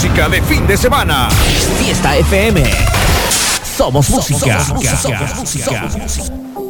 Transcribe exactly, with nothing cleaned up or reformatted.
música de fin de semana. Fiesta F M. Somos música. Somos música. Somos música.